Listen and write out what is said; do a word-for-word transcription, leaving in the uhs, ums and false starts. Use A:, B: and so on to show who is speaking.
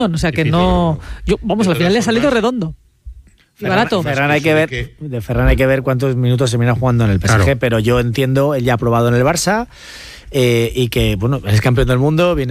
A: O sea que no... Yo, vamos, al final le ha salido redondo. Y barato.
B: Ferran hay que ver, de Ferran hay que ver cuántos minutos se viene jugando en el P S G, claro. Pero yo entiendo, él ya ha probado en el Barça eh, y que, bueno, es campeón del mundo, viene